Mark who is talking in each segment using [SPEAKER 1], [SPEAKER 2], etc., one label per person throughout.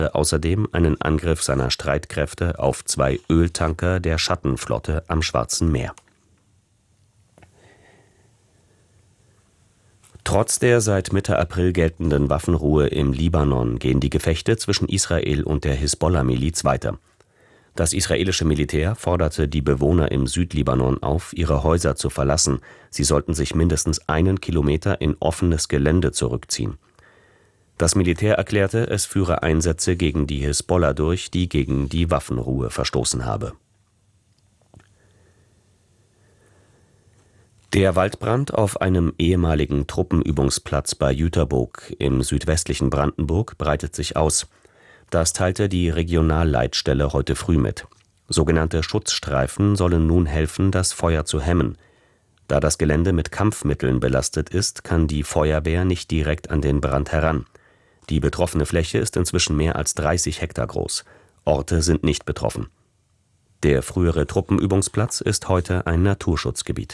[SPEAKER 1] außerdem einen Angriff seiner Streitkräfte auf 2 Öltanker der Schattenflotte am Schwarzen Meer. Trotz der seit Mitte April geltenden Waffenruhe im Libanon gehen die Gefechte zwischen Israel und der Hisbollah-Miliz weiter. Das israelische Militär forderte die Bewohner im Südlibanon auf, ihre Häuser zu verlassen. Sie sollten sich mindestens 1 Kilometer in offenes Gelände zurückziehen. Das Militär erklärte, es führe Einsätze gegen die Hisbollah durch, die gegen die Waffenruhe verstoßen habe. Der Waldbrand auf einem ehemaligen Truppenübungsplatz bei Jüterbock im südwestlichen Brandenburg breitet sich aus. Das teilte die Regionalleitstelle heute früh mit. Sogenannte Schutzstreifen sollen nun helfen, das Feuer zu hemmen. Da das Gelände mit Kampfmitteln belastet ist, kann die Feuerwehr nicht direkt an den Brand heran. Die betroffene Fläche ist inzwischen mehr als 30 Hektar groß. Orte sind nicht betroffen. Der frühere Truppenübungsplatz ist heute ein Naturschutzgebiet.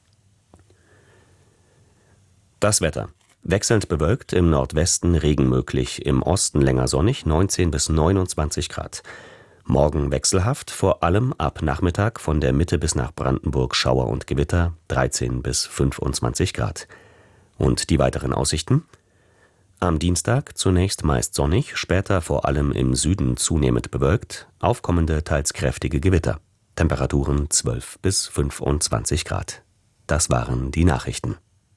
[SPEAKER 1] Das Wetter: Wechselnd bewölkt, im Nordwesten Regen möglich, im Osten länger sonnig, 19 bis 29 Grad. Morgen wechselhaft, vor allem ab Nachmittag von der Mitte bis nach Brandenburg Schauer und Gewitter, 13 bis 25 Grad. Und die weiteren Aussichten? Am Dienstag zunächst meist sonnig, später vor allem im Süden zunehmend bewölkt, aufkommende, teils kräftige Gewitter. Temperaturen 12 bis 25 Grad. Das waren die Nachrichten.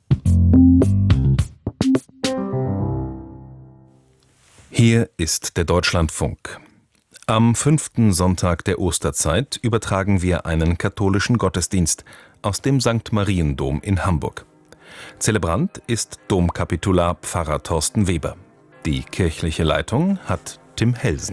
[SPEAKER 2] Hier ist der Deutschlandfunk. Am 5. Sonntag der Osterzeit übertragen wir einen katholischen Gottesdienst aus dem St. Mariendom in Hamburg. Zelebrant ist Domkapitular Pfarrer Thorsten Weber. Die kirchliche Leitung hat Tim Helsen.